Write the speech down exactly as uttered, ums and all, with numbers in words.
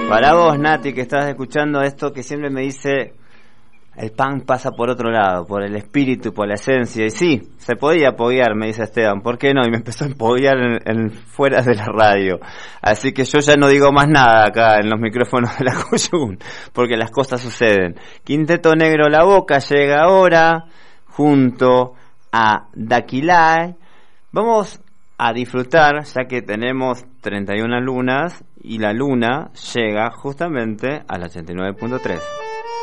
Para vos, Nati, que estás escuchando esto, que siempre me dice, el punk pasa por otro lado, por el espíritu, por la esencia. Y sí, se podía apoyar, me dice Esteban, ¿por qué no? Y me empezó a apoyar en, en fuera de la radio. Así que yo ya no digo más nada acá en los micrófonos de la Cuyún, porque las cosas suceden. Quinteto Negro La Boca llega ahora, junto a Daquilay. Vamos a disfrutar, ya que tenemos treinta y una lunas, y la luna llega justamente al ochenta y nueve punto tres.